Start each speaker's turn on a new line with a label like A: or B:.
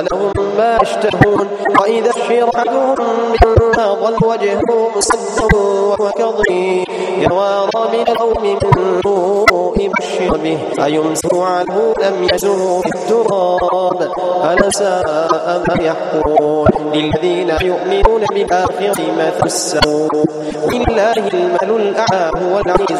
A: لهم ما يشتهون وإذا بشر أحدهم بما ضل وجهه مسودا وهو كظيم يتوارى من القوم من سوء ما بشر به أيمسك عنه أم يدسه في التراب ألا ساء ما يحكمون للذين يؤمنون بالآخرة مثل السوء ولله المثل الأعلى هو العزيز